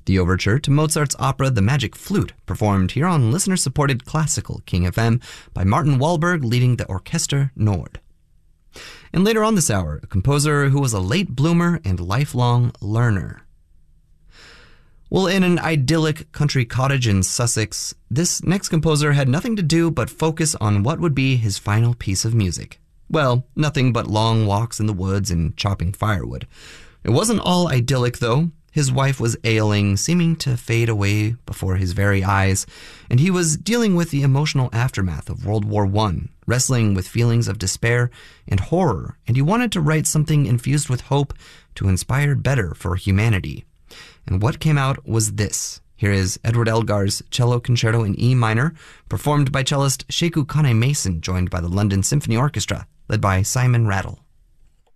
the overture to Mozart's opera The Magic Flute, performed here on listener-supported classical King FM by Martin Wahlberg leading the Orchester Nord. And later on this hour, a composer who was a late bloomer and lifelong learner. Well, in an idyllic country cottage in Sussex, this next composer had nothing to do but focus on what would be his final piece of music. Well, nothing but long walks in the woods and chopping firewood. It wasn't all idyllic, though. His wife was ailing, seeming to fade away before his very eyes, and he was dealing with the emotional aftermath of World War I, wrestling with feelings of despair and horror, and he wanted to write something infused with hope to inspire better for humanity. And what came out was this. Here is Edward Elgar's Cello Concerto in E minor, performed by cellist Sheku Kane Mason, joined by the London Symphony Orchestra, led by Simon Rattle.